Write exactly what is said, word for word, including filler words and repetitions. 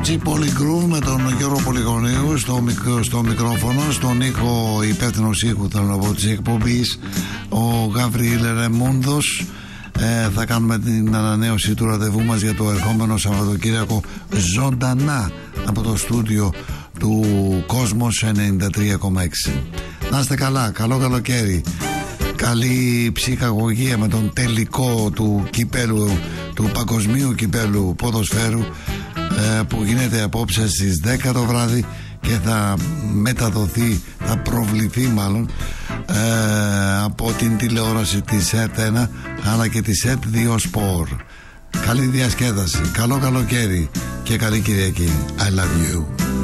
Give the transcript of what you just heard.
Polygroove με τον Γιώργο Πολυγονίου στο, μικ, στο μικρόφωνο, στον ήχο, υπεύθυνος ήχου θέλω να πω της εκπομπής, ο Γαβριήλ Ρεμούντος. ε, θα κάνουμε την ανανέωση του ραντεβού μας για το ερχόμενο Σαββατοκύριακο ζωντανά από το στούντιο του Κόσμος ενενήντα τρία κόμμα έξι. Να είστε καλά, καλό καλοκαίρι, καλή ψυχαγωγία με τον τελικό του κυπέλου, του παγκοσμίου κυπέλου ποδοσφαίρου που γίνεται απόψε στις δέκα το βράδυ και θα μεταδοθεί, θα προβληθεί μάλλον ε, από την τηλεόραση της ΕΡΤ ένα αλλά και της ΕΡΤ δύο Σπορ. Καλή διασκέδαση, καλό καλοκαίρι και καλή Κυριακή. I love you.